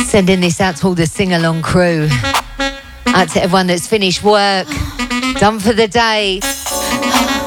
Sending this out to all the sing-along crew. Out to everyone that's finished work, done for the day.